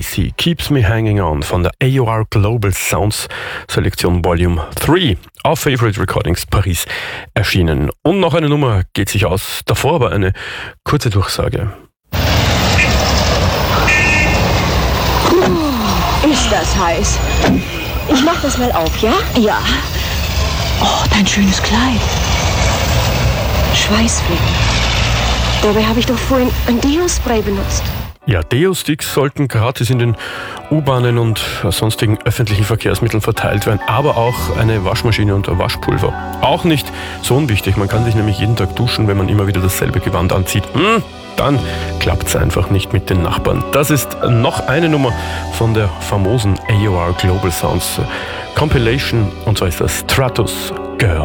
Tracy, Keeps Me Hanging On von der AOR Global Sounds Selektion Volume 3 auf Favorite Recordings Paris erschienen. Und noch eine Nummer geht sich aus, davor aber eine kurze Durchsage. Ist das heiß? Ich mach das mal auf, ja? Ja. Oh, dein schönes Kleid. Schweißflecken. Dabei habe ich doch vorhin ein Deo-Spray benutzt. Ja, Deo-Sticks sollten gratis in den U-Bahnen und sonstigen öffentlichen Verkehrsmitteln verteilt werden, aber auch eine Waschmaschine und Waschpulver. Auch nicht so unwichtig, man kann sich nämlich jeden Tag duschen, wenn man immer wieder dasselbe Gewand anzieht. Dann klappt es einfach nicht mit den Nachbarn. Das ist noch eine Nummer von der famosen AOR Global Sounds Compilation, und zwar ist das Stratus Girl.